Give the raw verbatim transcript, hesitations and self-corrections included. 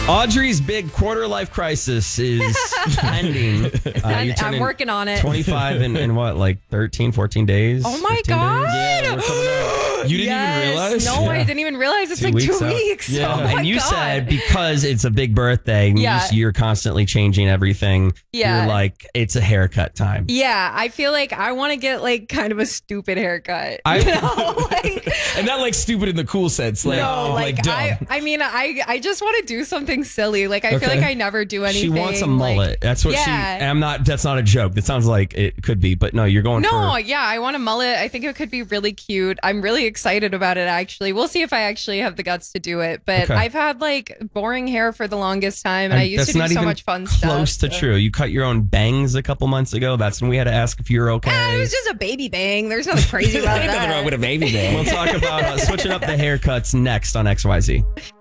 Audrey's big quarter life crisis is pending. Uh, I'm, you're turning I'm working on it. twenty-five in, in what, like thirteen, fourteen days? Oh my fifteen God. days? Yeah, we're coming up. You didn't Yes. even realize? No, Yeah. I didn't even realize it's Two like weeks two out. weeks. Yeah. Oh my And you God. said because it's a big birthday, and Yeah. you, you're constantly changing everything. Yeah. You're like, it's a haircut time. Yeah, I feel like I want to get like kind of a stupid haircut. I- you know? like, And not like stupid in the cool sense. Like, no, like, like, dumb. I, I mean, I, I just want to do something silly. Like I feel Okay. like I never do anything. She wants a like- mullet. That's what yeah. she. I'm not. That's not a joke. That sounds like it could be, but no, you're going No, for. yeah, I want a mullet. I think it could be really cute. I'm really excited about it, actually. We'll see if I actually have the guts to do it. But Okay. I've had like boring hair for the longest time, and I, And used that's to do not so even much fun close stuff. to true. You cut your own bangs a couple months ago. That's when we had to ask if you were okay. Ah, it was just a baby bang. There's nothing crazy about Ain't that. nothing wrong with a baby bang. We'll talk about uh, switching up the haircuts next on X Y Z.